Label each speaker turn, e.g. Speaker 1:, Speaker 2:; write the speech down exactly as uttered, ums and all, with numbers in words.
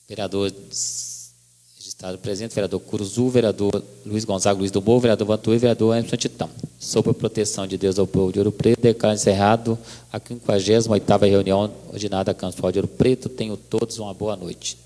Speaker 1: Vereador registrado presente, vereador Curuzu, vereador Luiz Gonzaga, Luiz do Morro, vereador Vantuí e vereador Emerson Titão. Sob a proteção de Deus ao povo de Ouro Preto, declaro encerrado a quinquagésima oitava reunião ordinária da Câmara Municipal de Ouro Preto. Tenham todos uma boa noite.